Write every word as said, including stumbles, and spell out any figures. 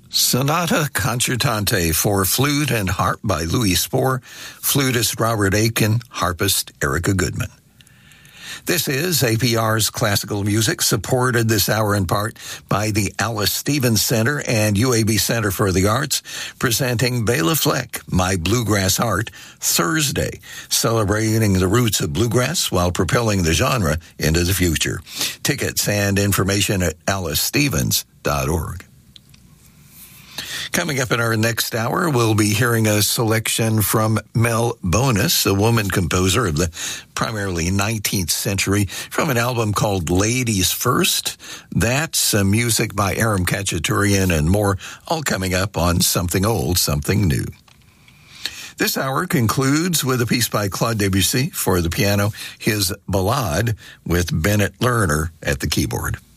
Sonata Concertante for Flute and Harp by Louis Spohr, flutist Robert Aiken, harpist Erica Goodman. This is A P R's Classical Music, supported this hour in part by the Alice Stevens Center and U A B Center for the Arts, presenting Bela Fleck, My Bluegrass Heart, Thursday, celebrating the roots of bluegrass while propelling the genre into the future. Tickets and information at alice stevens dot org. Coming up in our next hour, we'll be hearing a selection from Mel Bonis, a woman composer of the primarily nineteenth century, from an album called Ladies First. That's uh, music by Aram Khachaturian and more, all coming up on Something Old, Something New. This hour concludes with a piece by Claude Debussy for the piano, his Ballade, with Bennett Lerner at the keyboard.